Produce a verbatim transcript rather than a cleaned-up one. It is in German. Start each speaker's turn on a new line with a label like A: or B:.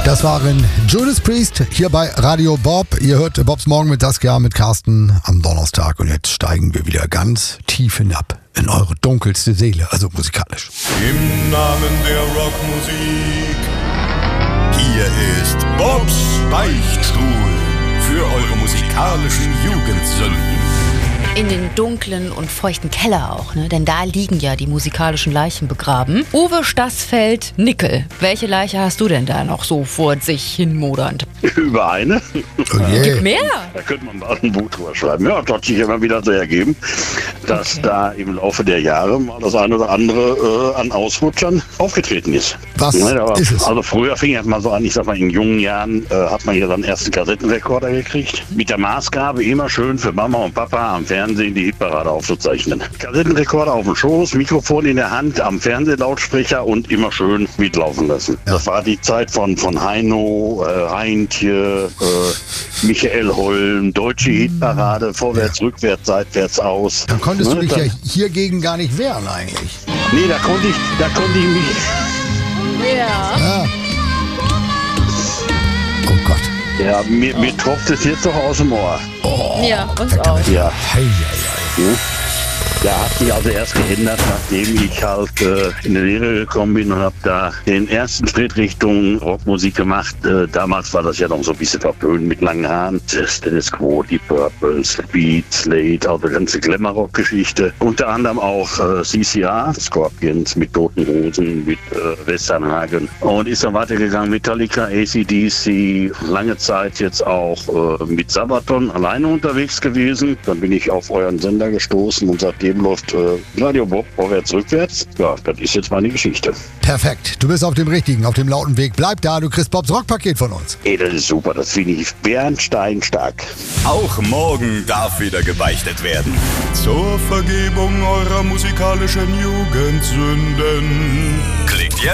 A: Das waren Judas Priest hier bei Radio Bob. Ihr hört Bobs Morgen mit Saskia, mit Carsten am Donnerstag. Und jetzt steigen wir wieder ganz tief hinab in eure dunkelste Seele, also musikalisch.
B: Im Namen der Rockmusik, hier ist Bobs Beichtstuhl für eure musikalischen Jugendsünden.
C: In den dunklen und feuchten Keller auch, ne? Denn da liegen ja die musikalischen Leichen begraben. Uwe Stassfeld Nickel, welche Leiche hast du denn da noch so vor sich hinmodernd?
D: Über eine?
A: Oh yeah.
C: Gibt mehr?
D: Da könnte man mal ein Buch drüber schreiben. Ja, das hat sich immer wieder so ergeben, dass
C: Okay.
D: da im Laufe der Jahre mal das eine oder andere äh, an Ausrutschern aufgetreten ist.
A: Was
D: Ne, da war-
A: ist es?
D: Also früher fing es mal so an, ich sag mal, in jungen Jahren äh, hat man hier seinen ersten Kassettenrekorder gekriegt. Mit der Maßgabe, immer schön für Mama und Papa am Fernsehen die Hitparade aufzuzeichnen. Kassettenrekorder auf dem Schoß, Mikrofon in der Hand, am Fernsehlautsprecher und immer schön mitlaufen lassen. Das war die Zeit von, von Heino, äh, Heintje, äh, Michael Holm, deutsche Hitparade, vorwärts, rückwärts, seitwärts aus.
A: Dann konntest
D: Ne,
A: du dich
D: da-
A: ja hiergegen gar nicht wehren eigentlich.
D: Nee, da konnte ich, da konnte ich mich...
C: Ja.
A: Ja. Oh Gott.
D: Ja, mir, mir tropft es jetzt doch aus dem Ohr.
C: Ja, uns auch.
D: Ja.
A: Hei, hei, hei.
D: Ne? Ja, hat sich also erst geändert, nachdem ich halt äh, in die Lehre gekommen bin und habe da den ersten Schritt Richtung Rockmusik gemacht. Äh, damals war das ja noch so ein bisschen verpönt mit langen Haaren. Status Quo, Deep Purple, Beat, Slade, also ganze Glamour-Rock-Geschichte. Unter anderem auch äh, C C R, Scorpions mit Toten Hosen, mit äh, Westernhagen. Und ist dann weitergegangen, Metallica, A C D C, lange Zeit jetzt auch äh, mit Sabaton alleine unterwegs gewesen. Dann bin ich auf euren Sender gestoßen und seitdem läuft äh, Radio Bob vorwärts, rückwärts. Ja, das ist jetzt meine Geschichte.
A: Perfekt. Du bist auf dem richtigen, auf dem lauten Weg. Bleib da, du kriegst Bobs Rockpaket von uns.
D: Ey, das ist super, das finde ich bärnsteinstark.
B: Auch morgen darf wieder gebeichtet werden. Zur Vergebung eurer musikalischen Jugendsünden. Klickt jetzt